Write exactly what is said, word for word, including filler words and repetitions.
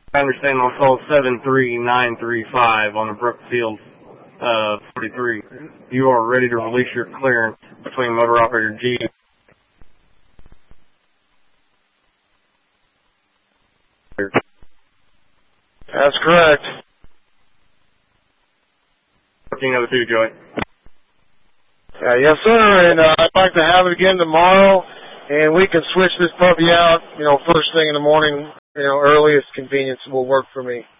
I understand on call seven three nine three five on the Brookfield uh, forty-three. You are ready to release your clearance between motor operator G. That's correct. fourteen oh two, Joey. Uh, yes, sir, and uh, I'd like to have it again tomorrow, and we can switch this puppy out, you know, first thing in the morning, you know, earliest convenience will work for me.